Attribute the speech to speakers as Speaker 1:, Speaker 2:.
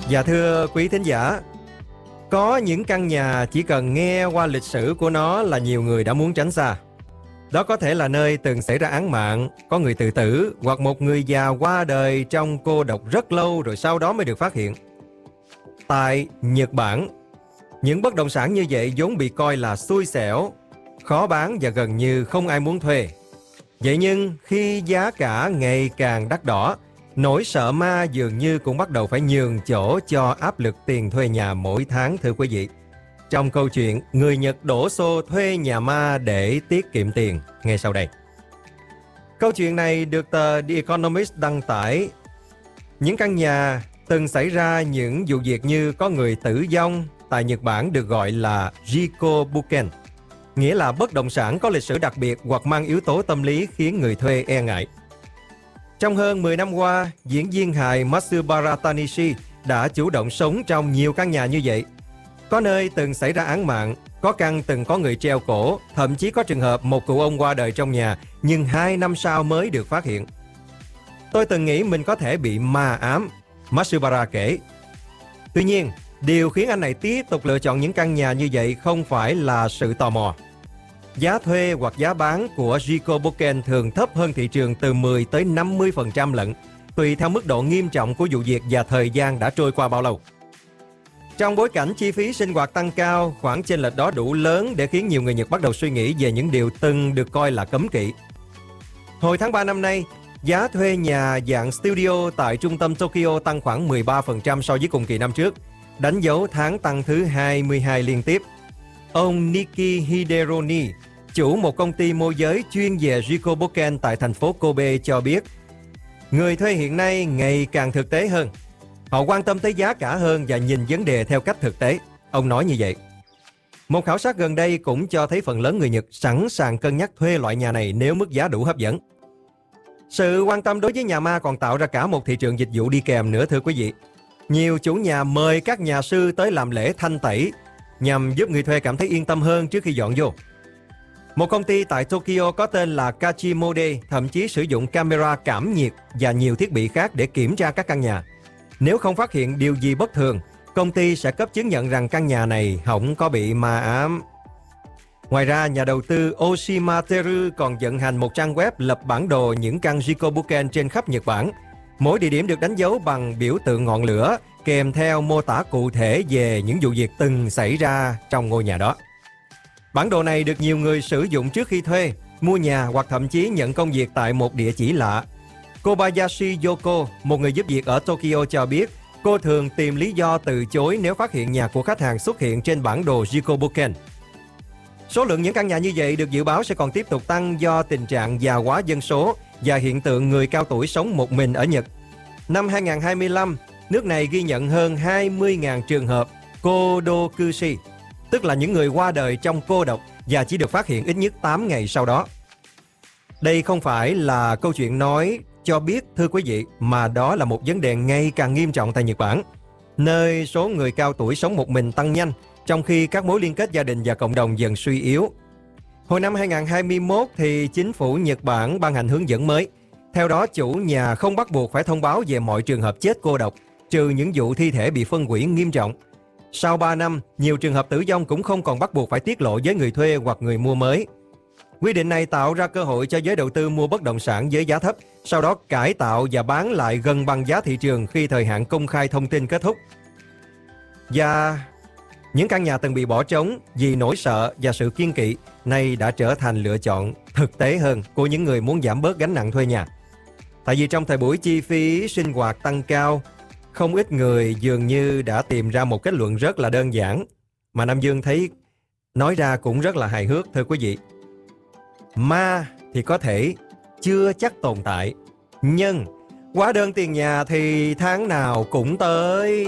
Speaker 1: Dạ thưa quý thính giả, có những căn nhà chỉ cần nghe qua lịch sử của nó là nhiều người đã muốn tránh xa. Đó có thể là nơi từng xảy ra án mạng, có người tự tử hoặc một người già qua đời trong cô độc rất lâu rồi sau đó mới được phát hiện. Tại Nhật Bản, những bất động sản như vậy vốn bị coi là xui xẻo, khó bán và gần như không ai muốn thuê. Vậy nhưng khi giá cả ngày càng đắt đỏ, nỗi sợ ma dường như cũng bắt đầu phải nhường chỗ cho áp lực tiền thuê nhà mỗi tháng, thưa quý vị. Trong câu chuyện người Nhật đổ xô thuê nhà ma để tiết kiệm tiền ngay sau đây. Câu chuyện này được tờ The Economist đăng tải. Những căn nhà từng xảy ra những vụ việc như có người tử vong tại Nhật Bản được gọi là Jikobuken, nghĩa là bất động sản có lịch sử đặc biệt hoặc mang yếu tố tâm lý khiến người thuê e ngại. Trong hơn 10 năm qua, diễn viên hài Matsubara Tanishi đã chủ động sống trong nhiều căn nhà như vậy. Có nơi từng xảy ra án mạng, có căn từng có người treo cổ, thậm chí có trường hợp một cụ ông qua đời trong nhà nhưng 2 năm sau mới được phát hiện. Tôi từng nghĩ mình có thể bị ma ám, Matsubara kể. Tuy nhiên, điều khiến anh này tiếp tục lựa chọn những căn nhà như vậy không phải là sự tò mò. Giá thuê hoặc giá bán của Jikobuken thường thấp hơn thị trường từ 10 tới 50% lận, tùy theo mức độ nghiêm trọng của vụ việc và thời gian đã trôi qua bao lâu. Trong bối cảnh chi phí sinh hoạt tăng cao, khoản chênh lệch đó đủ lớn để khiến nhiều người Nhật bắt đầu suy nghĩ về những điều từng được coi là cấm kỵ. Hồi tháng 3 năm nay, giá thuê nhà dạng studio tại trung tâm Tokyo tăng khoảng 13% so với cùng kỳ năm trước, đánh dấu tháng tăng thứ 22 liên tiếp. Ông Niki Hideroni, chủ một công ty môi giới chuyên về Jikobuken tại thành phố Kobe cho biết, người thuê hiện nay ngày càng thực tế hơn. Họ quan tâm tới giá cả hơn và nhìn vấn đề theo cách thực tế. Ông nói như vậy. Một khảo sát gần đây cũng cho thấy phần lớn người Nhật sẵn sàng cân nhắc thuê loại nhà này nếu mức giá đủ hấp dẫn. Sự quan tâm đối với nhà ma còn tạo ra cả một thị trường dịch vụ đi kèm nữa, thưa quý vị. Nhiều chủ nhà mời các nhà sư tới làm lễ thanh tẩy nhằm giúp người thuê cảm thấy yên tâm hơn trước khi dọn vô. Một công ty tại Tokyo có tên là Kachimode thậm chí sử dụng camera cảm nhiệt và nhiều thiết bị khác để kiểm tra các căn nhà. Nếu không phát hiện điều gì bất thường, công ty sẽ cấp chứng nhận rằng căn nhà này không có bị ma ám. Ngoài ra, nhà đầu tư Oshimateru còn vận hành một trang web lập bản đồ những căn Jikobuken trên khắp Nhật Bản. Mỗi địa điểm được đánh dấu bằng biểu tượng ngọn lửa, kèm theo mô tả cụ thể về những vụ việc từng xảy ra trong ngôi nhà đó. Bản đồ này được nhiều người sử dụng trước khi thuê, mua nhà hoặc thậm chí nhận công việc tại một địa chỉ lạ. Kobayashi Yoko, một người giúp việc ở Tokyo cho biết, cô thường tìm lý do từ chối nếu phát hiện nhà của khách hàng xuất hiện trên bản đồ Jikobuken. Số lượng những căn nhà như vậy được dự báo sẽ còn tiếp tục tăng do tình trạng già hóa dân số và hiện tượng người cao tuổi sống một mình ở Nhật. Năm 2025, nước này ghi nhận hơn 20.000 trường hợp Kodokushi, tức là những người qua đời trong cô độc và chỉ được phát hiện ít nhất 8 ngày sau đó. Đây không phải là câu chuyện nói cho biết, thưa quý vị, mà đó là một vấn đề ngày càng nghiêm trọng tại Nhật Bản, nơi số người cao tuổi sống một mình tăng nhanh, trong khi các mối liên kết gia đình và cộng đồng dần suy yếu. Hồi năm 2021 thì chính phủ Nhật Bản ban hành hướng dẫn mới. Theo đó, chủ nhà không bắt buộc phải thông báo về mọi trường hợp chết cô độc, trừ những vụ thi thể bị phân hủy nghiêm trọng. Sau 3 năm, nhiều trường hợp tử vong cũng không còn bắt buộc phải tiết lộ với người thuê hoặc người mua mới. Quy định này tạo ra cơ hội cho giới đầu tư mua bất động sản với giá thấp, sau đó cải tạo và bán lại gần bằng giá thị trường khi thời hạn công khai thông tin kết thúc. Và những căn nhà từng bị bỏ trống vì nỗi sợ và sự kiêng kỵ nay đã trở thành lựa chọn thực tế hơn của những người muốn giảm bớt gánh nặng thuê nhà. Tại vì trong thời buổi chi phí sinh hoạt tăng cao, không ít người dường như đã tìm ra một kết luận rất là đơn giản mà Nam Dương thấy nói ra cũng rất là hài hước, thưa quý vị. Ma thì có thể chưa chắc tồn tại, nhưng hóa đơn tiền nhà thì tháng nào cũng tới.